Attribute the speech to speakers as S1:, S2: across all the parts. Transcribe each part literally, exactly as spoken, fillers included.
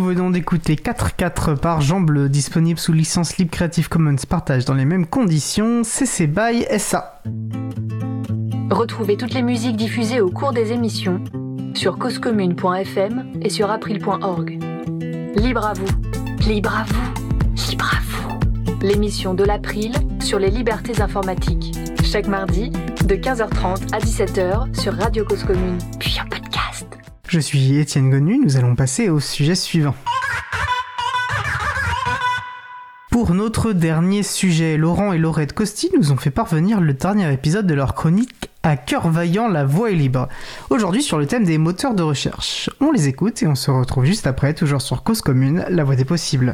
S1: venons d'écouter quatre quatre par Jean Bleu, disponible sous licence libre Creative Commons partage dans les mêmes conditions, C C by S A.
S2: Retrouvez toutes les musiques diffusées au cours des émissions sur causecommune point f m et sur april point org. Libre à vous, libre à vous, libre à vous. L'émission de l'April sur les libertés informatiques. Chaque mardi, de quinze heures trente à dix-sept heures sur Radio Cause Commune, puis en podcast.
S1: Je suis Étienne Gonu, nous allons passer au sujet suivant. Pour notre dernier sujet, Laurent et Laurette Costi nous ont fait parvenir le dernier épisode de leur chronique À cœur vaillant, la voix est libre. Aujourd'hui sur le thème des moteurs de recherche. On les écoute et on se retrouve juste après, toujours sur Cause Commune, la voix des possibles.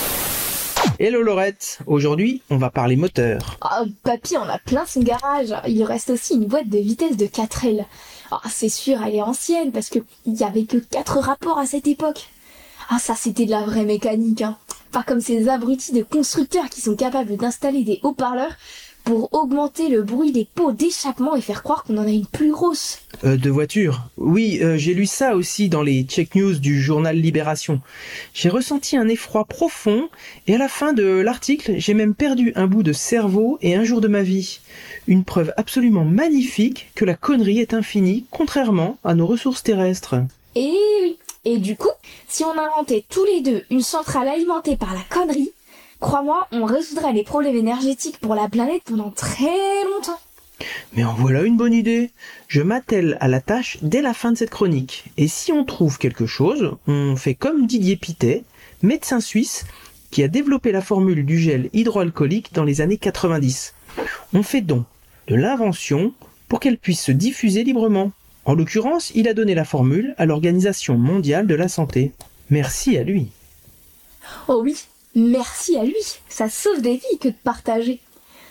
S3: Hello Laurette, aujourd'hui on va parler moteur.
S4: Oh, papy en a plein son garage. Il reste aussi une boîte de vitesse de quatre L. Oh, c'est sûr, elle est ancienne parce qu'il n'y avait que quatre rapports à cette époque. Ah, ça c'était de la vraie mécanique, hein. Pas comme ces abrutis de constructeurs qui sont capables d'installer des haut-parleurs pour augmenter le bruit des pots d'échappement et faire croire qu'on en a une plus grosse.
S3: Euh, de voiture. Oui, euh, j'ai lu ça aussi dans les check news du journal Libération. J'ai ressenti un effroi profond et à la fin de l'article, j'ai même perdu un bout de cerveau et un jour de ma vie. Une preuve absolument magnifique que la connerie est infinie, contrairement à nos ressources terrestres.
S4: Et oui. Et du coup, si on inventait tous les deux une centrale alimentée par la connerie, crois-moi, on résoudrait les problèmes énergétiques pour la planète pendant très longtemps.
S3: Mais en voilà une bonne idée. Je m'attelle à la tâche dès la fin de cette chronique. Et si on trouve quelque chose, on fait comme Didier Pittet, médecin suisse, qui a développé la formule du gel hydroalcoolique dans les années quatre-vingt-dix. On fait don de l'invention pour qu'elle puisse se diffuser librement. En l'occurrence, il a donné la formule à l'Organisation mondiale de la santé. Merci à lui.
S4: Oh oui, merci à lui. Ça sauve des vies que de partager.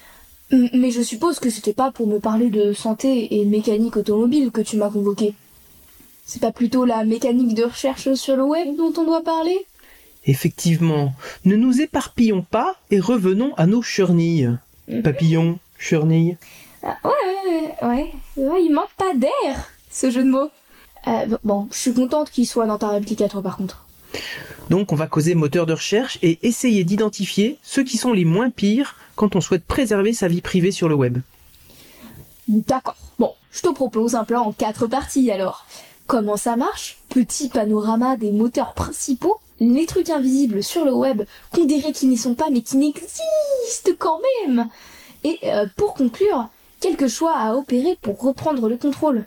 S4: Mais je suppose que c'était pas pour me parler de santé et de mécanique automobile que tu m'as convoqué. C'est pas plutôt la mécanique de recherche sur le web dont on doit parler ?
S3: Effectivement, ne nous éparpillons pas et revenons à nos chenilles. Mm-hmm. Papillons, chenilles.
S4: Ah, ouais, ouais, ouais, ouais, il manque pas d'air, ce jeu de mots. Euh, bon, je suis contente qu'il soit dans ta réplique à toi par contre.
S3: Donc on va causer moteur de recherche et essayer d'identifier ceux qui sont les moins pires quand on souhaite préserver sa vie privée sur le web.
S4: D'accord. Bon, je te propose un plan en quatre parties alors. Comment ça marche ? Petit panorama des moteurs principaux, les trucs invisibles sur le web qu'on dirait qu'ils n'y sont pas mais qui n'existent quand même. Et euh, pour conclure, quelques choix à opérer pour reprendre le contrôle.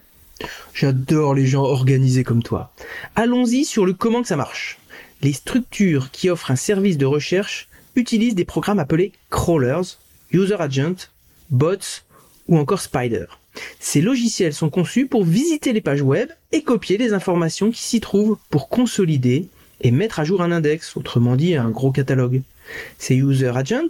S3: J'adore les gens organisés comme toi. Allons-y sur le comment que ça marche. Les structures qui offrent un service de recherche utilisent des programmes appelés crawlers, user agent, bots ou encore spider. Ces logiciels sont conçus pour visiter les pages web et copier les informations qui s'y trouvent pour consolider et mettre à jour un index, autrement dit un gros catalogue. Ces user agents,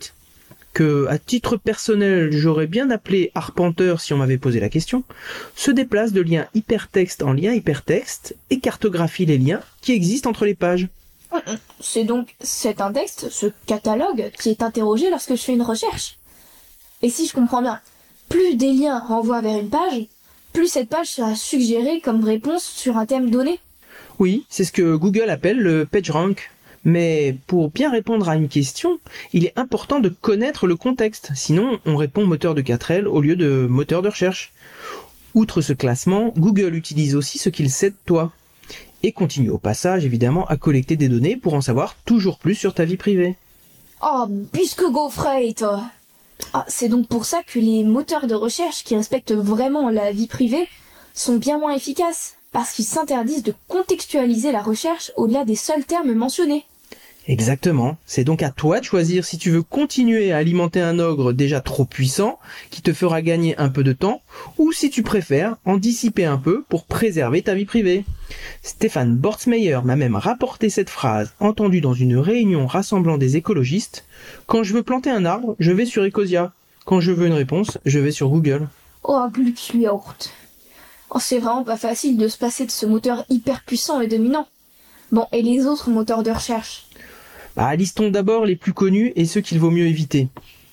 S3: que à titre personnel j'aurais bien appelé arpenteur si on m'avait posé la question, se déplacent de lien hypertexte en lien hypertexte et cartographient les liens qui existent entre les pages.
S4: C'est donc cet index, ce catalogue, qui est interrogé lorsque je fais une recherche. Et si je comprends bien, plus des liens renvoient vers une page, plus cette page sera suggérée comme réponse sur un thème donné.
S3: Oui, c'est ce que Google appelle le PageRank. Mais pour bien répondre à une question, il est important de connaître le contexte, sinon on répond moteur de quatre L au lieu de moteur de recherche. Outre ce classement, Google utilise aussi ce qu'il sait de toi, et continue au passage évidemment à collecter des données pour en savoir toujours plus sur ta vie privée.
S4: Oh, puisque gaufrette toi. Ah, c'est donc pour ça que les moteurs de recherche qui respectent vraiment la vie privée sont bien moins efficaces, parce qu'ils s'interdisent de contextualiser la recherche au-delà des seuls termes mentionnés.
S3: Exactement, c'est donc à toi de choisir si tu veux continuer à alimenter un ogre déjà trop puissant, qui te fera gagner un peu de temps, ou si tu préfères en dissiper un peu pour préserver ta vie privée. Stéphane Bortsmeyer m'a même rapporté cette phrase, entendue dans une réunion rassemblant des écologistes. Quand je veux planter un arbre, je vais sur Ecosia. Quand je veux une réponse, je vais sur Google.
S4: Oh, Glücksjurt. Oh, c'est vraiment pas facile de se passer de ce moteur hyper puissant et dominant. Bon, et les autres moteurs de recherche ?
S3: Bah, listons d'abord les plus connus et ceux qu'il vaut mieux éviter.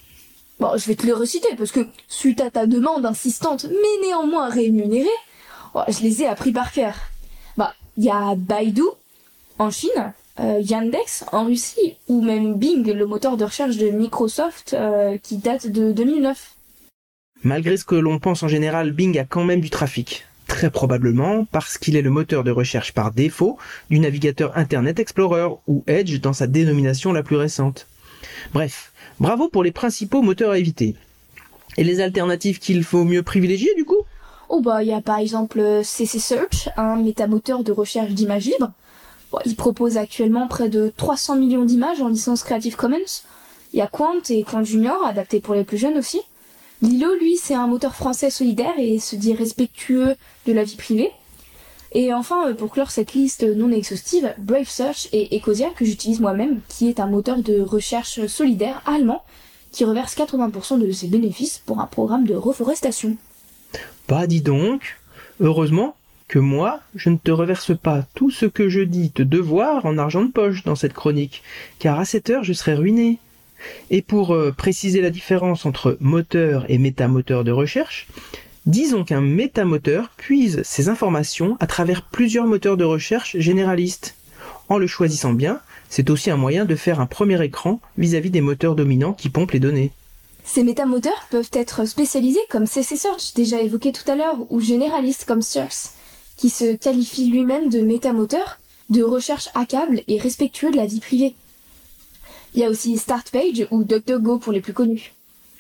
S4: Bon, je vais te les reciter parce que, suite à ta demande insistante mais néanmoins rémunérée, oh, je les ai appris par cœur. Bah, il y a Baidu, en Chine, euh, Yandex en Russie, ou même Bing, le moteur de recherche de Microsoft euh, qui date de deux mille neuf.
S3: Malgré ce que l'on pense en général, Bing a quand même du trafic. Très probablement parce qu'il est le moteur de recherche par défaut du navigateur Internet Explorer, ou Edge dans sa dénomination la plus récente. Bref, bravo pour les principaux moteurs à éviter. Et les alternatives qu'il faut mieux privilégier du coup ?
S4: Oh bah il y a par exemple C C Search, un métamoteur de recherche d'images libres. Bon, il propose actuellement près de trois cents millions d'images en licence Creative Commons. Il y a Quant et Quant Junior, adapté pour les plus jeunes aussi. Lilo, lui, c'est un moteur français solidaire et se dit respectueux de la vie privée. Et enfin, pour clore cette liste non exhaustive, Brave Search et Ecosia, que j'utilise moi-même, qui est un moteur de recherche solidaire allemand qui reverse quatre-vingts pour cent de ses bénéfices pour un programme de reforestation.
S3: Bah dis donc, heureusement que moi, je ne te reverse pas tout ce que je dis te devoir en argent de poche dans cette chronique, car à cette heure je serais ruiné. Et pour euh, préciser la différence entre moteur et métamoteur de recherche, disons qu'un métamoteur puise ses informations à travers plusieurs moteurs de recherche généralistes. En le choisissant bien, c'est aussi un moyen de faire un premier écran vis-à-vis des moteurs dominants qui pompent les données.
S4: Ces métamoteurs peuvent être spécialisés comme C C Search, déjà évoqué tout à l'heure, ou généralistes comme Source, qui se qualifie lui-même de métamoteur, de recherche à câble et respectueux de la vie privée. Il y a aussi Startpage ou DuckDuckGo pour les plus connus.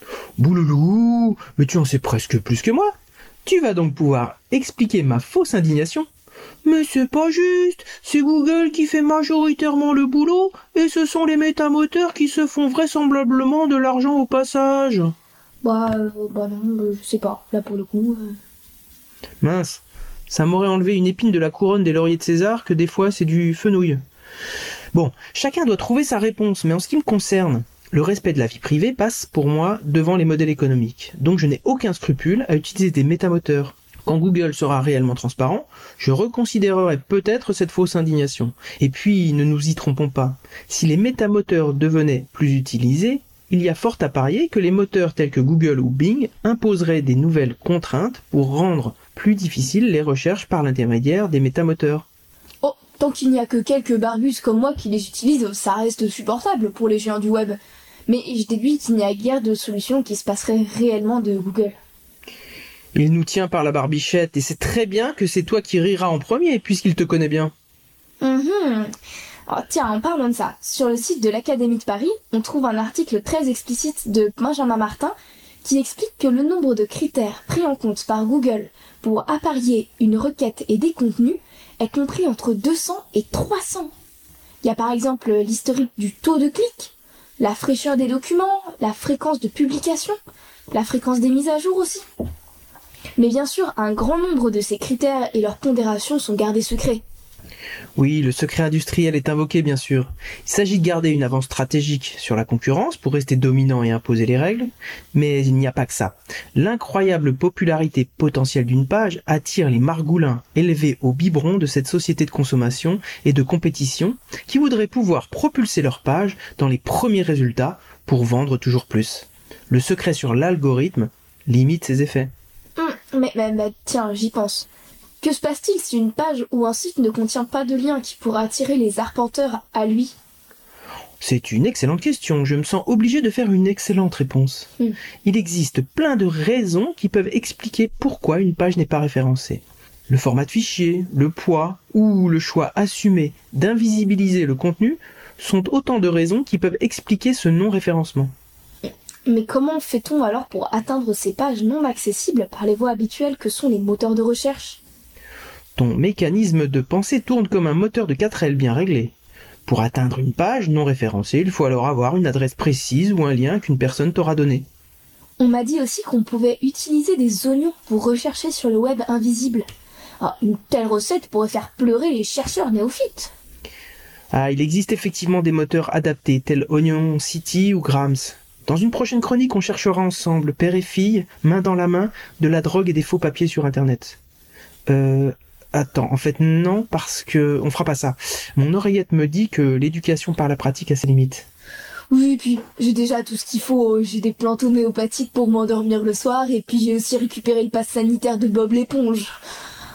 S3: Bouloulou, mais tu en sais presque plus que moi. Tu vas donc pouvoir expliquer ma fausse indignation. Mais c'est pas juste, c'est Google qui fait majoritairement le boulot, et ce sont les métamoteurs qui se font vraisemblablement de l'argent au passage.
S4: Bah, euh, bah non, euh, je sais pas, là pour le coup... Euh...
S3: Mince, ça m'aurait enlevé une épine de la couronne des lauriers de César que des fois c'est du fenouil. Bon, chacun doit trouver sa réponse, mais en ce qui me concerne, le respect de la vie privée passe pour moi devant les modèles économiques, donc je n'ai aucun scrupule à utiliser des métamoteurs. Quand Google sera réellement transparent, je reconsidérerai peut-être cette fausse indignation. Et puis, ne nous y trompons pas, si les métamoteurs devenaient plus utilisés, il y a fort à parier que les moteurs tels que Google ou Bing imposeraient des nouvelles contraintes pour rendre plus difficiles les recherches par l'intermédiaire des métamoteurs.
S4: Oh, tant qu'il n'y a que quelques barbus comme moi qui les utilisent, ça reste supportable pour les géants du web. Mais je déduis qu'il n'y a guère de solution qui se passerait réellement de Google.
S3: Il nous tient par la barbichette, et c'est très bien que c'est toi qui riras en premier, puisqu'il te connaît bien.
S4: Mmh. Oh, tiens, en parlant de ça, sur le site de l'Académie de Paris, on trouve un article très explicite de Benjamin Martin qui explique que le nombre de critères pris en compte par Google pour apparier une requête et des contenus est compris entre deux cents et trois cents. Il y a par exemple l'historique du taux de clic, la fraîcheur des documents, la fréquence de publication, la fréquence des mises à jour aussi. Mais bien sûr, un grand nombre de ces critères et leurs pondérations sont gardés secrets.
S3: Oui, le secret industriel est invoqué, bien sûr. Il s'agit de garder une avance stratégique sur la concurrence pour rester dominant et imposer les règles, mais il n'y a pas que ça. L'incroyable popularité potentielle d'une page attire les margoulins élevés au biberon de cette société de consommation et de compétition qui voudraient pouvoir propulser leur page dans les premiers résultats pour vendre toujours plus. Le secret sur l'algorithme limite ses effets.
S4: Mmh, mais, mais, mais tiens, j'y pense. Que se passe-t-il si une page ou un site ne contient pas de lien qui pourra attirer les arpenteurs à lui ?
S3: C'est une excellente question. Je me sens obligé de faire une excellente réponse. Mm. Il existe plein de raisons qui peuvent expliquer pourquoi une page n'est pas référencée. Le format de fichier, le poids ou le choix assumé d'invisibiliser le contenu sont autant de raisons qui peuvent expliquer ce non-référencement.
S4: Mais comment fait-on alors pour atteindre ces pages non accessibles par les voies habituelles que sont les moteurs de recherche ?
S3: Ton mécanisme de pensée tourne comme un moteur de quatre L bien réglé. Pour atteindre une page non référencée, il faut alors avoir une adresse précise ou un lien qu'une personne t'aura donné.
S4: On m'a dit aussi qu'on pouvait utiliser des oignons pour rechercher sur le web invisible. Alors, une telle recette pourrait faire pleurer les chercheurs néophytes.
S3: Ah, il existe effectivement des moteurs adaptés, tels Onion City ou Grams. Dans une prochaine chronique, on cherchera ensemble, père et fille, main dans la main, de la drogue et des faux papiers sur Internet. Euh... Attends, en fait non, parce que on fera pas ça. Mon oreillette me dit que l'éducation par la pratique a ses limites.
S4: Oui, puis j'ai déjà tout ce qu'il faut. J'ai des plantes homéopathiques pour m'endormir le soir, et puis j'ai aussi récupéré le pass sanitaire de Bob l'éponge.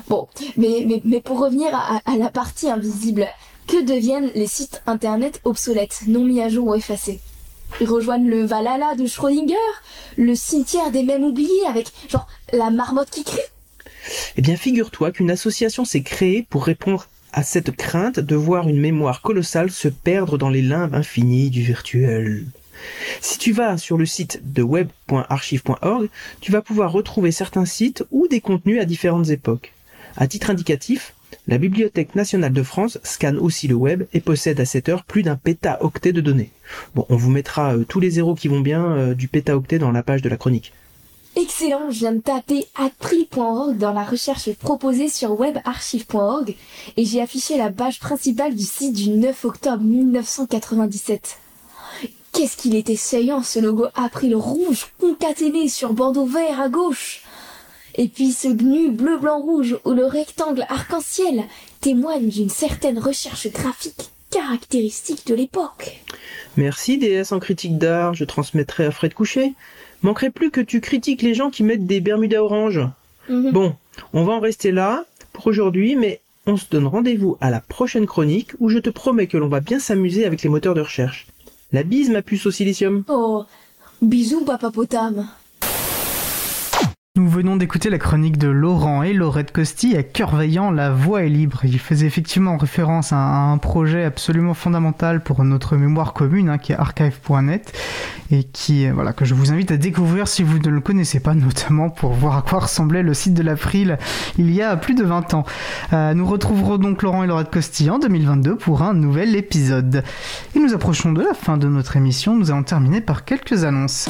S4: Bon, mais, mais, mais pour revenir à, à la partie invisible, que deviennent les sites internet obsolètes, non mis à jour ou effacés? Ils rejoignent le Valhalla de Schrödinger, le cimetière des mèmes oubliés avec, genre, la marmotte qui crie?
S3: Eh bien, figure-toi qu'une association s'est créée pour répondre à cette crainte de voir une mémoire colossale se perdre dans les limbes infinies du virtuel. Si tu vas sur le site de web point archive point org, tu vas pouvoir retrouver certains sites ou des contenus à différentes époques. À titre indicatif, la Bibliothèque nationale de France scanne aussi le web et possède à cette heure plus d'un pétaoctet de données. Bon, on vous mettra euh, tous les zéros qui vont bien euh, du pétaoctet dans la page de la chronique.
S4: Excellent, je viens de taper april point org dans la recherche proposée sur web archive point org et j'ai affiché la page principale du site du neuf octobre mille neuf cent quatre-vingt-dix-sept. Qu'est-ce qu'il était saillant ce logo April rouge concaténé sur bordeaux vert à gauche. Et puis ce G N U bleu blanc rouge où le rectangle arc-en-ciel témoigne d'une certaine recherche graphique caractéristique de l'époque.
S3: Merci D S en critique d'art, je transmettrai à Fred Couchet. Manquerait plus que tu critiques les gens qui mettent des Bermudas orange. Mm-hmm. Bon, on va en rester là pour aujourd'hui, mais on se donne rendez-vous à la prochaine chronique où je te promets que l'on va bien s'amuser avec les moteurs de recherche. La bise, ma puce au silicium.
S4: Oh, bisous papa potame.
S1: Nous venons d'écouter la chronique de Laurent et Laurette Costi à Cœur Vaillant, la voix est libre. Il faisait effectivement référence à un projet absolument fondamental pour notre mémoire commune, hein, qui est archive point net, et qui, voilà, que je vous invite à découvrir si vous ne le connaissez pas, notamment pour voir à quoi ressemblait le site de l'April il y a plus de vingt ans. Euh, nous retrouverons donc Laurent et Laurette Costi en deux mille vingt-deux pour un nouvel épisode. Et nous approchons de la fin de notre émission, nous allons terminer par quelques annonces.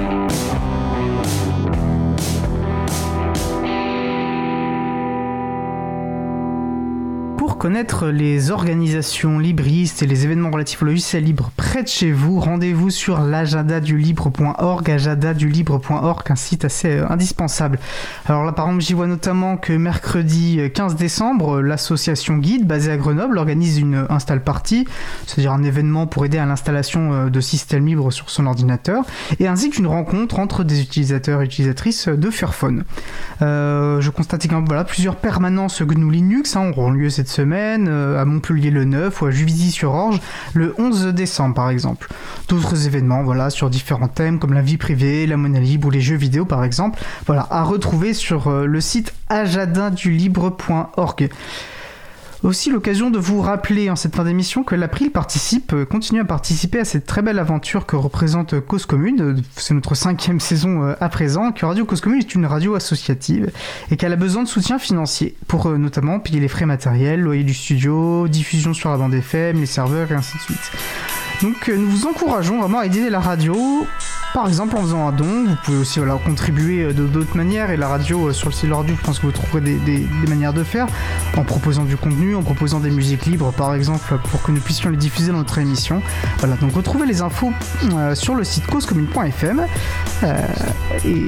S1: Pour connaître les organisations libristes et les événements relatifs au logiciel libre près de chez vous, rendez-vous sur l'agenda du libre point org, agenda du libre point org, un site assez euh, indispensable. Alors là, par exemple, j'y vois notamment que mercredi quinze décembre, l'association Guide, basée à Grenoble, organise une install party, c'est-à-dire un événement pour aider à l'installation de systèmes libres sur son ordinateur, et ainsi qu'une rencontre entre des utilisateurs et utilisatrices de Fairphone. Euh, je constate également voilà, plusieurs permanences G N U Linux hein, auront lieu cette semaine, euh, à Montpellier le neuf ou à Juvisy-sur-Orge le onze décembre par exemple. D'autres événements voilà, sur différents thèmes comme la vie privée, la monnaie libre ou les jeux vidéo par exemple, voilà, à retrouver sur euh, le site agenda du libre point org. Aussi l'occasion de vous rappeler en cette fin d'émission que l'April participe, continue à participer à cette très belle aventure que représente Cause Commune. C'est notre cinquième saison à présent, que Radio Cause Commune est une radio associative et qu'elle a besoin de soutien financier pour notamment payer les frais matériels, loyer du studio, diffusion sur la bande F M, les serveurs et ainsi de suite. Donc nous vous encourageons vraiment à aider la radio, par exemple en faisant un don. Vous pouvez aussi voilà, contribuer de d'autres manières, et la radio, sur le site de la radio, je pense que vous trouverez des, des, des manières de faire, en proposant du contenu, en proposant des musiques libres par exemple, pour que nous puissions les diffuser dans notre émission. Voilà, donc retrouvez les infos euh, sur le site cause commune point f m euh, et...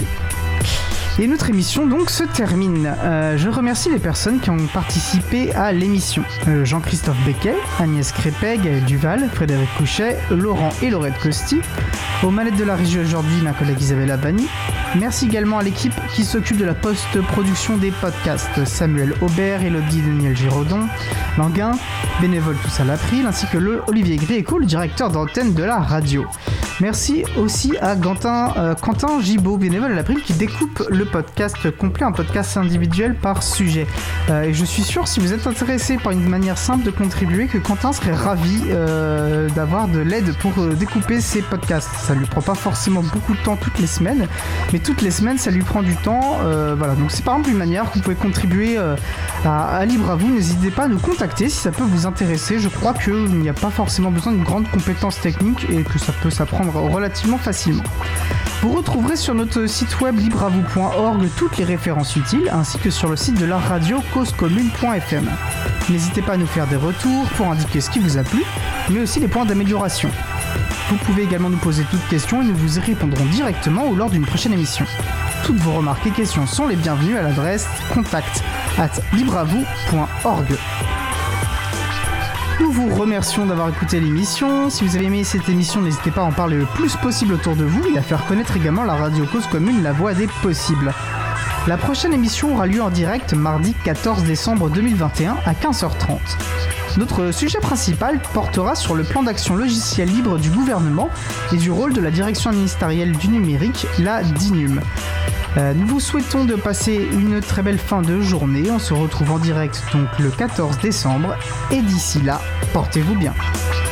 S1: Et notre émission donc se termine. Euh, je remercie les personnes qui ont participé à l'émission. Euh, Jean-Christophe Becquet, Agnès Crépet, Gaël Duval, Frédéric Couchet, Laurent et Laurette Costi. Aux manettes de la régie aujourd'hui, ma collègue Isabelle Bani. Merci également à l'équipe qui s'occupe de la post-production des podcasts. Samuel Aubert, Elodie Daniel Giraudon, Languin, bénévole tous à l'April, ainsi que le Olivier Gréco, le directeur d'antenne de la radio. Merci aussi à Quentin, euh, Quentin Gibaud, bénévole à l'April, qui découpe le podcast complet en podcast individuel par sujet. Euh, et je suis sûr, si vous êtes intéressé par une manière simple de contribuer, que Quentin serait ravi euh, d'avoir de l'aide pour euh, découper ses podcasts. Ça lui prend pas forcément beaucoup de temps toutes les semaines, mais toutes les semaines ça lui prend du temps. Euh, voilà, donc c'est par exemple une manière que vous pouvez contribuer euh, à, à Libre à vous. N'hésitez pas à nous contacter si ça peut vous intéresser. Je crois qu'il n'y a pas forcément besoin d'une grande compétence technique et que ça peut s'apprendre relativement facilement. Vous retrouverez sur notre site web libre à vous point org toutes les références utiles, ainsi que sur le site de la radio cause commune point f m. N'hésitez pas à nous faire des retours pour indiquer ce qui vous a plu, mais aussi les points d'amélioration. Vous pouvez également nous poser toutes questions et nous vous y répondrons directement ou lors d'une prochaine émission. Toutes vos remarques et questions sont les bienvenues à l'adresse contact arobase libre à vous point org. Nous vous remercions d'avoir écouté l'émission. Si vous avez aimé cette émission, n'hésitez pas à en parler le plus possible autour de vous et à faire connaître également la radio Cause Commune, la voix des possibles. La prochaine émission aura lieu en direct mardi quatorze décembre deux mille vingt et un à quinze heures trente. Notre sujet principal portera sur le plan d'action logiciel libre du gouvernement et du rôle de la direction ministérielle du numérique, la DINUM. Euh, nous vous souhaitons de passer une très belle fin de journée. On se retrouve en direct donc le quatorze décembre et d'ici là, portez-vous bien.